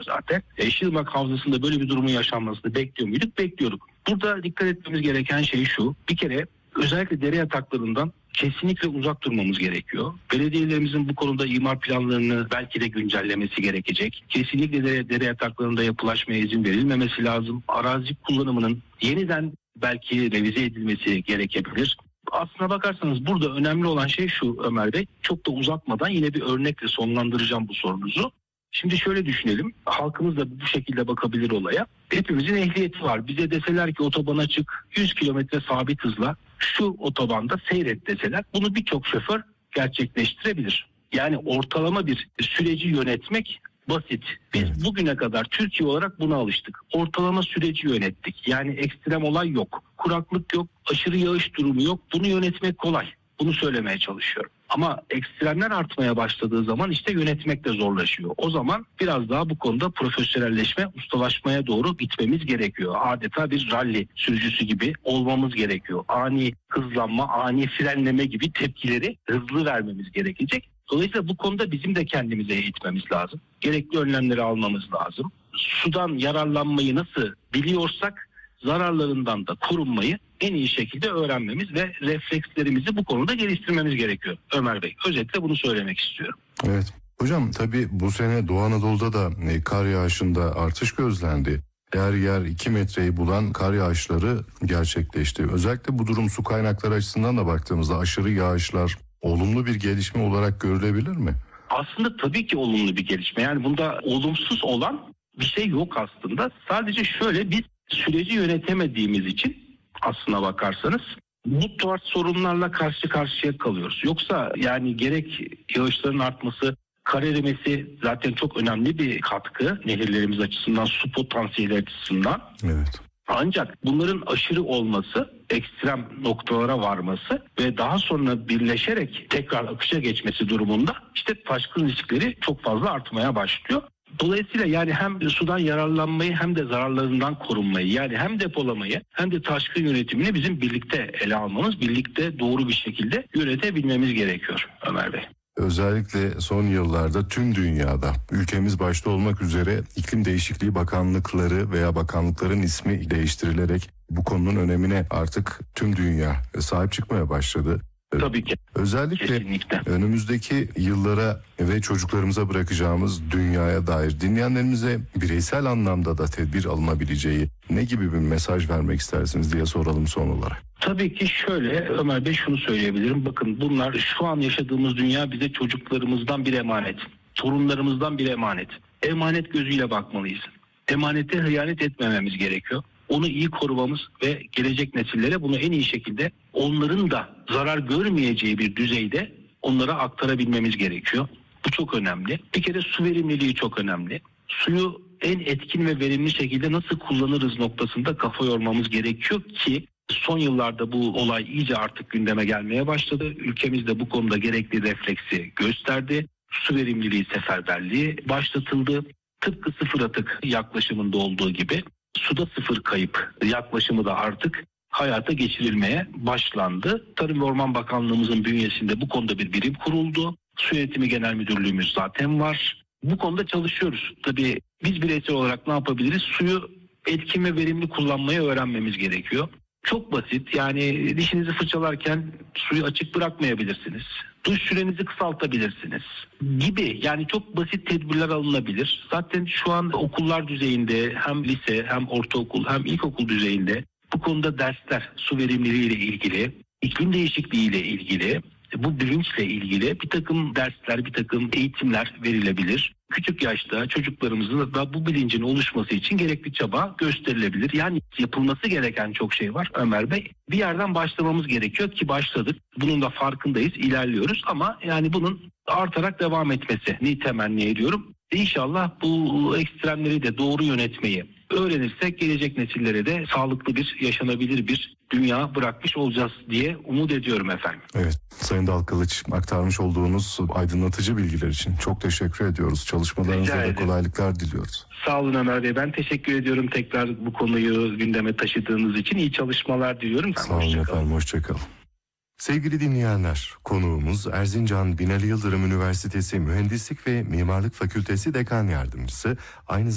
zaten. Yeşilırmak Havzası'nda böyle bir durumun yaşanmasını bekliyor muyduk? Bekliyorduk. Burada dikkat etmemiz gereken şey şu. Bir kere özellikle dere yataklarından kesinlikle uzak durmamız gerekiyor. Belediyelerimizin bu konuda imar planlarını belki de güncellemesi gerekecek. Kesinlikle dere yataklarında yapılaşmaya izin verilmemesi lazım. Arazi kullanımının yeniden belki revize edilmesi gerekebilir. Aslına bakarsanız burada önemli olan şey şu Ömer Bey. Çok da uzatmadan yine bir örnekle sonlandıracağım bu sorunuzu. Şimdi şöyle düşünelim. Halkımız da bu şekilde bakabilir olaya. Hepimizin ehliyeti var. Bize deseler ki otobana çık 100 kilometre sabit hızla şu otobanda seyret deseler bunu birçok şoför gerçekleştirebilir. Yani ortalama bir süreci yönetmek basit. Biz bugüne kadar Türkiye olarak buna alıştık. Ortalama süreci yönettik. Yani ekstrem olay yok. Kuraklık yok. Aşırı yağış durumu yok. Bunu yönetmek kolay. Bunu söylemeye çalışıyorum. Ama ekstremler artmaya başladığı zaman işte yönetmek de zorlaşıyor. O zaman biraz daha bu konuda profesyonelleşme, ustalaşmaya doğru gitmemiz gerekiyor. Adeta bir ralli sürücüsü gibi olmamız gerekiyor. Ani hızlanma, ani frenleme gibi tepkileri hızlı vermemiz gerekecek. Dolayısıyla bu konuda bizim de kendimize eğitmemiz lazım. Gerekli önlemleri almamız lazım. Sudan yararlanmayı nasıl biliyorsak zararlarından da korunmayı en iyi şekilde öğrenmemiz ve reflekslerimizi bu konuda geliştirmemiz gerekiyor Ömer Bey. Özetle bunu söylemek istiyorum. Evet. Hocam tabii bu sene Doğu Anadolu'da da kar yağışında artış gözlendi. Yer yer 2 metreyi bulan kar yağışları gerçekleşti. Özellikle bu durum su kaynakları açısından da baktığımızda aşırı yağışlar olumlu bir gelişme olarak görülebilir mi? Aslında tabii ki olumlu bir gelişme. Yani bunda olumsuz olan bir şey yok aslında. Sadece şöyle biz süreci yönetemediğimiz için aslına bakarsanız bu tarz sorunlarla karşı karşıya kalıyoruz. Yoksa yani gerek yağışların artması, kar erimesi zaten çok önemli bir katkı nehirlerimiz açısından, su potansiyeli açısından. Evet. Ancak bunların aşırı olması, ekstrem noktalara varması ve daha sonra birleşerek tekrar akışa geçmesi durumunda işte taşkın riskleri çok fazla artmaya başlıyor. Dolayısıyla yani hem sudan yararlanmayı hem de zararlarından korunmayı, yani hem depolamayı hem de taşkın yönetimini bizim birlikte ele almamız, birlikte doğru bir şekilde yönetebilmemiz gerekiyor Ömer Bey. Özellikle son yıllarda tüm dünyada, ülkemiz başta olmak üzere iklim değişikliği bakanlıkları veya bakanlıkların ismi değiştirilerek bu konunun önemine artık tüm dünya sahip çıkmaya başladı. Tabii ki. Özellikle kesinlikle. Önümüzdeki yıllara ve çocuklarımıza bırakacağımız dünyaya dair dinleyenlerimize bireysel anlamda da tedbir alınabileceği ne gibi bir mesaj vermek istersiniz diye soralım son olarak. Tabii ki şöyle Ömer Bey, şunu söyleyebilirim. Bakın bunlar şu an yaşadığımız dünya bize çocuklarımızdan bir emanet. Torunlarımızdan bir emanet. Emanet gözüyle bakmalıyız. Emanete hıyanet etmememiz gerekiyor. Onu iyi korumamız ve gelecek nesillere bunu en iyi şekilde onların da zarar görmeyeceği bir düzeyde onlara aktarabilmemiz gerekiyor. Bu çok önemli. Bir kere su verimliliği çok önemli. Suyu en etkin ve verimli şekilde nasıl kullanırız noktasında kafa yormamız gerekiyor ki son yıllarda bu olay iyice artık gündeme gelmeye başladı. Ülkemiz de bu konuda gerekli refleksi gösterdi. Su verimliliği seferberliği başlatıldı. Tıpkı sıfır atık yaklaşımında olduğu gibi suda sıfır kayıp yaklaşımı da artık hayata geçirilmeye başlandı. Tarım ve Orman Bakanlığımızın bünyesinde bu konuda bir birim kuruldu. Su Yönetimi Genel Müdürlüğümüz zaten var. Bu konuda çalışıyoruz. Tabii biz bireysel olarak ne yapabiliriz? Suyu etkin ve verimli kullanmayı öğrenmemiz gerekiyor. Çok basit, yani dişinizi fırçalarken suyu açık bırakmayabilirsiniz. Duş sürenizi kısaltabilirsiniz gibi, yani çok basit tedbirler alınabilir. Zaten şu an okullar düzeyinde hem lise hem ortaokul hem ilkokul düzeyinde bu konuda dersler su verimliliği ile ilgili, iklim değişikliği ile ilgili, bu bilinçle ilgili bir takım dersler, bir takım eğitimler verilebilir. Küçük yaşta çocuklarımızın da bu bilincin oluşması için gerekli çaba gösterilebilir. Yani yapılması gereken çok şey var Ömer Bey. Bir yerden başlamamız gerekiyor ki başladık. Bunun da farkındayız, ilerliyoruz ama yani bunun artarak devam etmesini temenni ediyorum. İnşallah bu ekstremleri de doğru yönetmeyi öğrenirsek gelecek nesillere de sağlıklı bir, yaşanabilir bir dünya bırakmış olacağız diye umut ediyorum efendim. Evet, Sayın Dalkılıç, aktarmış olduğunuz aydınlatıcı bilgiler için çok teşekkür ediyoruz. Çalışmalarınızda da kolaylıklar diliyoruz. Sağ olun Ömer Bey. Ben teşekkür ediyorum tekrar bu konuyu gündeme taşıdığınız için. İyi çalışmalar diliyorum. Sağ olun efendim, hoşçakalın. Sevgili dinleyenler, konuğumuz Erzincan Binali Yıldırım Üniversitesi Mühendislik ve Mimarlık Fakültesi Dekan Yardımcısı, aynı